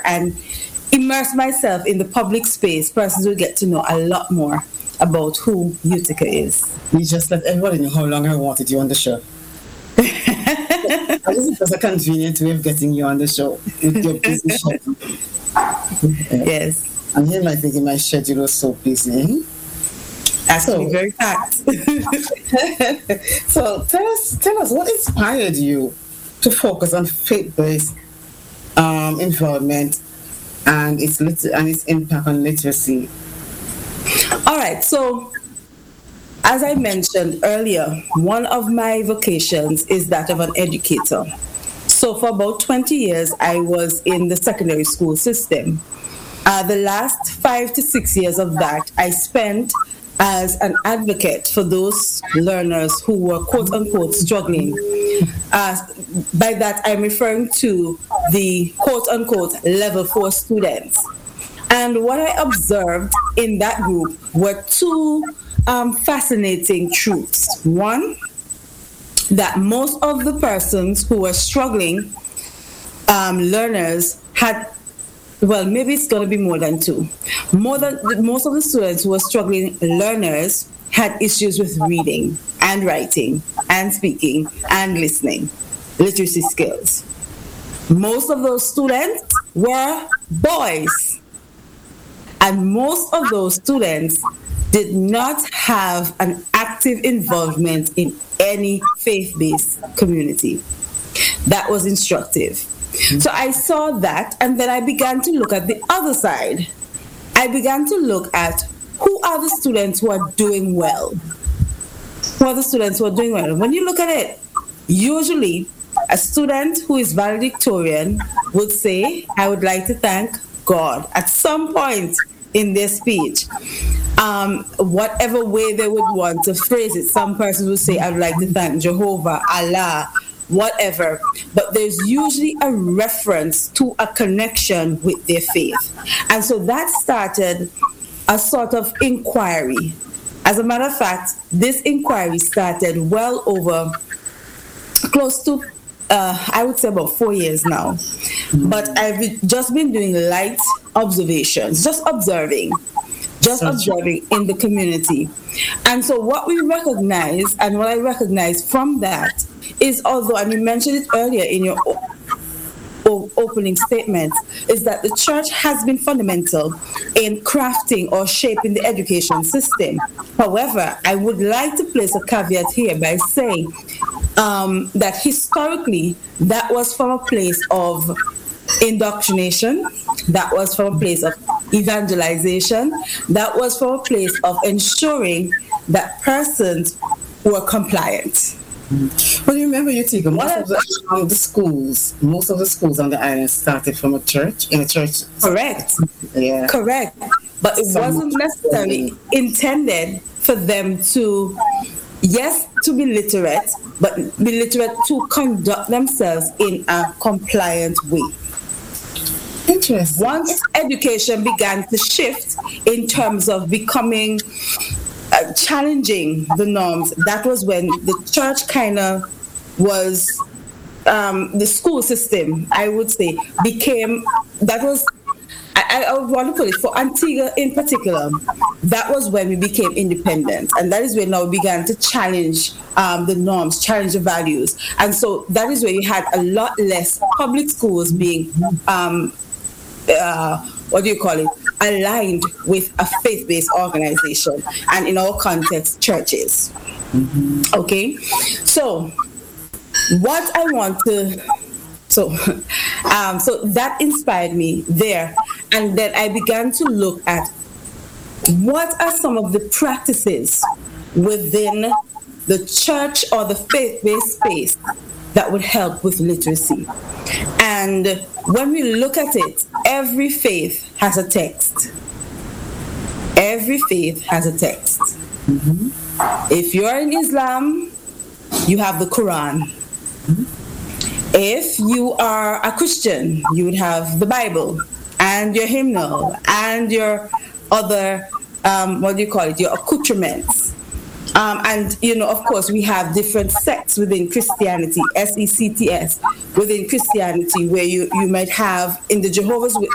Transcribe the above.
and immerse myself in the public space, persons will get to know a lot more about who Utica is. You just let everybody know how long I wanted you on the show. This is just a convenient way of getting you on the show with your busy schedule. Yes. And here I thinking my schedule was so busy. Actually, very packed. So tell us what inspired you to focus on faith-based involvement and its impact on literacy. All right, so as I mentioned earlier, one of my vocations is that of an educator. So for about 20 years, I was in the secondary school system. The last 5 to 6 years of that, I spent as an advocate for those learners who were quote unquote struggling. By that, I'm referring to the quote unquote level 4 students. And what I observed in that group were two fascinating truths. One, that most of the persons who were struggling learners had, well, maybe it's going to be more than two. Most of the students who were struggling learners had issues with reading and writing and speaking and listening, literacy skills. Most of those students were boys. And most of those students did not have an active involvement in any faith-based community. That was instructive. So I saw that, and then I began to look at the other side. I began to look at who are the students who are doing well. Who are the students who are doing well? When you look at it, usually a student who is valedictorian would say, I would like to thank God at some point in their speech. Whatever way they would want to phrase it, some persons would say, I would like to thank Jehovah, Allah, whatever. But there's usually a reference to a connection with their faith. And so that started a sort of inquiry. As a matter of fact, this inquiry started well over close to I would say about 4 years now. But I've just been doing light observations, just observing in the community. And so what we recognize, and what I recognize from that, is although, and you mentioned it earlier in your opening statement, is that the church has been fundamental in crafting or shaping the education system. However, I would like to place a caveat here by saying that historically, that was from a place of indoctrination, that was from a place of evangelization, that was from a place of ensuring that persons were compliant. Well, you remember, Utica, most of the schools on the island started from a church, in a church. Correct. Yeah. Correct. But it wasn't necessarily intended for them to, yes, to be literate, but be literate to conduct themselves in a compliant way. Interesting. Once education began to shift in terms of becoming challenging the norms, that was when the church kind of was, the school system, I would say, became, that was, I would want to put it, for Antigua in particular, that was when we became independent. And that is when now we began to challenge the norms, challenge the values. And so that is where you had a lot less public schools being, aligned with a faith-based organization, and in our context, churches. Mm-hmm. Okay? So what I want to... So that inspired me there. And then I began to look at what are some of the practices within the church or the faith-based space that would help with literacy. And when we look at it, every faith has a text. Every faith has a text. Mm-hmm. If you're in Islam, you have the Quran. Mm-hmm. If you are a Christian, you would have the Bible and your hymnal and your other, your accoutrements. And, of course, we have different sects within Christianity, SECTS, within Christianity, where you might have, in the Jehovah's